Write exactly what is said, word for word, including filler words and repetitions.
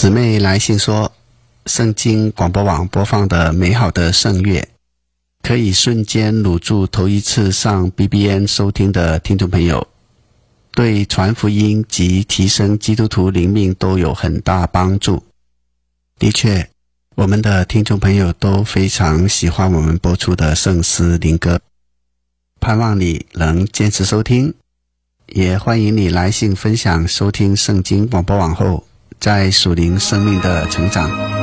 姊妹来信说，圣经广播网播放的美好的圣乐，可以瞬间掳住头一次上 B B N 收听的听众朋友，对传福音及提升基督徒灵命都有很大帮助。的确，我们的听众朋友都非常喜欢我们播出的圣诗灵歌，盼望你能坚持收听，也欢迎你来信分享收听圣经广播网后在属灵生命的成长。